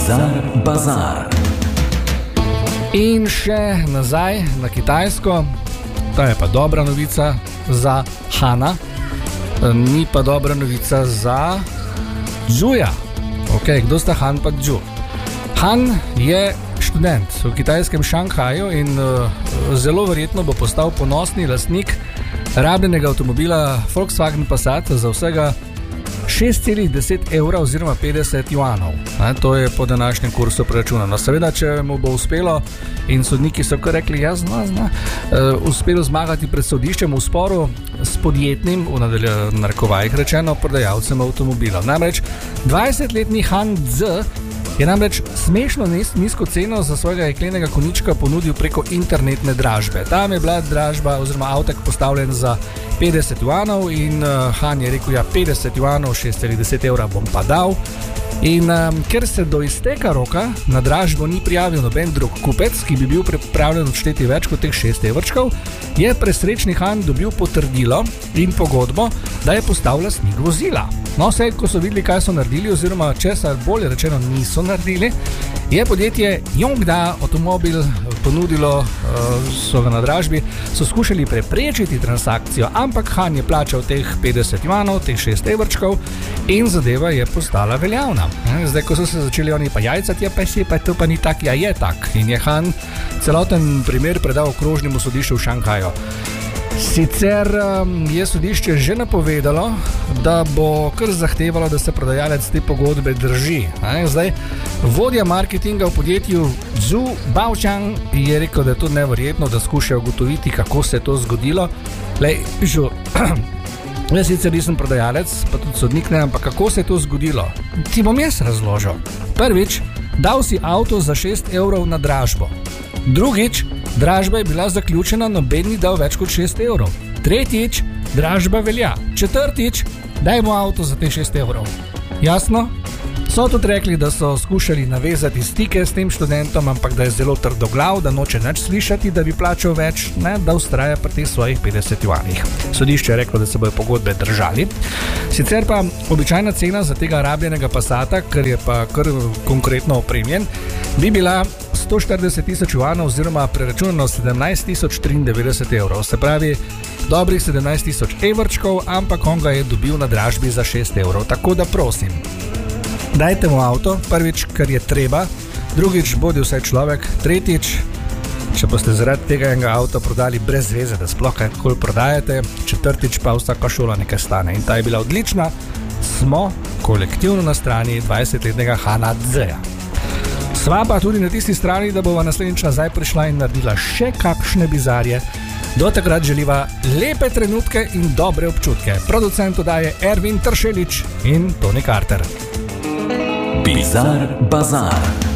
Bizar Bazar. In še nazaj na Kitajsko. To je pa dobra novica za Hana, ni pa dobra novica za Zhuja. Ok, kdo sta Han pa Zhu? Han je študent v kitajskem Šanghaju in zelo verjetno bo postal ponosni lastnik rabljenega avtomobila Volkswagen Passat za vsega 6,10 evra oziroma 50 juanov. To je po današnjem kursu preračunano. Seveda, če mu bo uspelo, in sodniki so kar rekli, uspelo zmagati pred sodiščem v sporu s podjetnim, v narekovajih rečeno, prodajalcem avtomobila. Namreč 20-letni Han Z je namreč smešno nizko ceno za svojega jeklenega konjička ponudil preko internetne dražbe. Tam je bila dražba oziroma avtek postavljen za 50 juanov in Han je rekel, 50 juanov, 6,10 evra bom pa dal. In ker se do izteka roka na dražbo ni prijavil noben drug kupec, ki bi bil pripravljen odšteti več kot teh 6 evrčkov, je presrečni Han dobil potrdilo in pogodbo, da je postal lastnik vozila. No, vse, ko so videli, kaj so naredili oziroma česar bolje rečeno niso naredili, je podjetje Yongda avtomobil ponudilo, so ga na dražbi, so skušali preprečiti transakcijo, ampak Han je plačal teh 50 juanov, teh 6 evrčkov in zadeva je postala veljavna. Zdaj, ko so se začeli oni pa jajcati, pa to pa ni tak, je tak. In je Han celoten primer predal okrožnemu sodišču v Šanghaju. Sicer je sodišče že napovedalo, da bo kar zahtevalo, da se prodajalec te pogodbe drži. Zdaj, vodja marketinga v podjetju Zhu Baochang je rekel, da je to neverjetno, da skušajo ugotoviti, kako se je to zgodilo. Zhu, jaz sicer nisem prodajalec, pa tudi sodnik ne, ampak kako se je to zgodilo? Ti bom jaz razložil. Prvič, dal si avto za 6 evrov na dražbo. Drugič, dražba je bila zaključena, noben ni dal več kot 6 evrov. Tretjič, dražba velja. Četrtič, dajmo avto za te 6 evrov. Jasno? So tudi rekli, da so skušali navezati stike s tem študentom, ampak da je zelo trdoglav, da noče nič slišati, da bi plačal več, da vztraja pri teh svojih 50 juanih. Sodišče je reklo, da se bojo pogodbe držali. Sicer pa običajna cena za tega rabljenega Passata, ker je pa kar konkretno opremljen, bi bila 140,000 juanov oziroma preračunano 17,093 evrov. Se pravi, dobrih 17,000 evrčkov, ampak on ga je dobil na dražbi za 6 evrov. Tako da prosim, dajte mu avto, prvič, ker je treba, drugič, bodi vsaj človek, tretjič, če boste zaradi tega enega avta prodali brez veze, da sploh kaj prodajate, četrtič pa vsaka šola nekaj stane. In ta je bila odlična, smo kolektivno na strani 20-letnega Hana Z-ja. Sva pa tudi na tisti strani, da bova naslednjič nazaj prišla in naredila še kakšne bizarje. Do takrat želiva lepe trenutke in dobre občutke. Producent oddaje Ervin Tršelič in Toni Carter. Bizar Bazar.